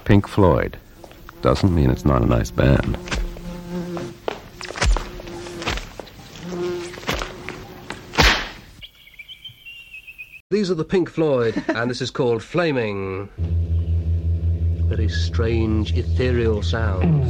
Pink Floyd. Doesn't mean it's not a nice band. These are the Pink Floyd, and this is called Flaming. Very strange, ethereal sounds.